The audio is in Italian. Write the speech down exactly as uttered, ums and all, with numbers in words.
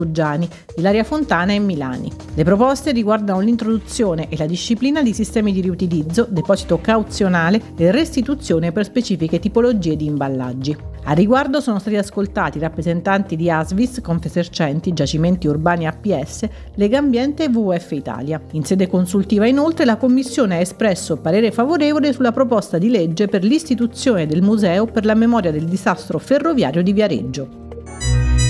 Giani, Ilaria Fontana e Milani. Le proposte riguardano l'introduzione e la disciplina di sistemi di riutilizzo, deposito cauzionale e restituzione per specifiche tipologie di imballaggi. A riguardo sono stati ascoltati i rappresentanti di ASVIS, Confesercenti, Giacimenti Urbani A P S, Legambiente e W W F Italia. In sede consultiva inoltre la Commissione ha espresso parere favorevole sulla proposta di legge per l'istituzione del Museo per la memoria del disastro ferroviario di Viareggio.